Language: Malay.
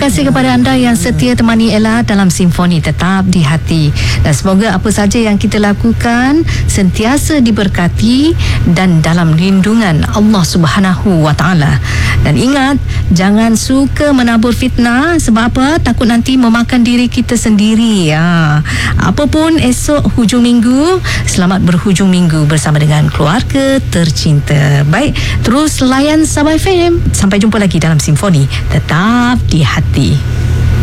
kasih kepada anda yang setia temani Ella dalam Simfoni Tetap di Hati. Dan semoga apa saja yang kita lakukan sentiasa diberkati dan dalam lindungan Allah Subhanahu wa taala. Dan ingat, jangan suka menabur fitnah. Sebab apa? Takut nanti memakan diri kita sendiri. Apapun esok hujung minggu, selamat berhujung minggu bersama dengan keluarga tercinta. Baik, terus layan Sabah FM. Sampai jumpa lagi dalam Simfoni Tetap di Hati.